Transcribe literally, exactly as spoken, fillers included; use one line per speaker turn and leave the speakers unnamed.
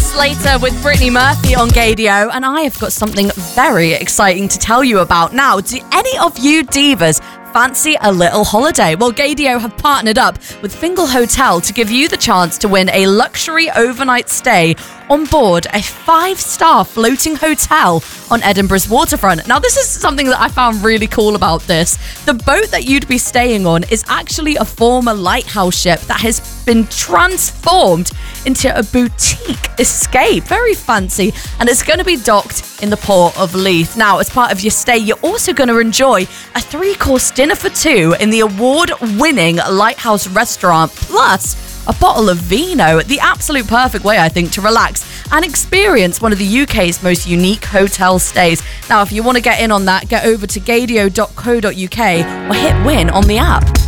Slater with Brittany Murphy on Gaydio, and I have got something very exciting to tell you about. Now, do any of you divas fancy a little holiday? Well, Gaydio have partnered up with Fingal Hotel to give you the chance to win a luxury overnight stay on board a five-star floating hotel on Edinburgh's waterfront. Now, this is something that I found really cool about this. The boat that you'd be staying on is actually a former lighthouse ship that has been transformed into a boutique escape. Very fancy, and it's going to be docked in the port of Leith. Now, as part of your stay, you're also going to enjoy a three-course dinner for two in the award-winning Lighthouse restaurant, plus a bottle of vino. The absolute perfect way, I think, to relax and experience one of the U K's most unique hotel stays. Now, if you want to get in on that, get over to gaydio dot co dot uk or hit win on the app.